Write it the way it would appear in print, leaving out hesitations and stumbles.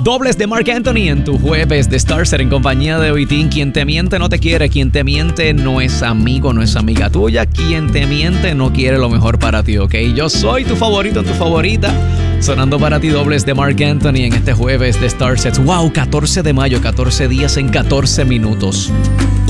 Dobles de Marc Anthony en tu jueves de Starset en compañía de Oitín. Quien te miente no te quiere, quien te miente no es amigo, no es amiga tuya. Quien te miente no quiere lo mejor para ti, ¿ok? Yo soy tu favorito en tu favorita, sonando para ti dobles de Marc Anthony en este jueves de Starset. ¡Wow! 14 de mayo, 14 días en 14 minutos.